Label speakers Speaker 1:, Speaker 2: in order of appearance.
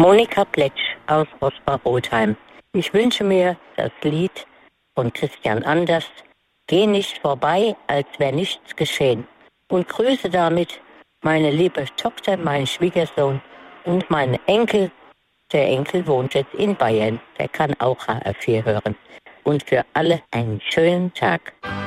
Speaker 1: Monika Pletsch aus Rosbach-Rotheim. Ich wünsche mir das Lied von Christian Anders, Geh nicht vorbei, als wäre nichts geschehen. Und grüße damit meine liebe Tochter, meinen Schwiegersohn und meinen Enkel. Der Enkel wohnt jetzt in Bayern. Der kann auch HR4 hören. Und für alle einen schönen Tag.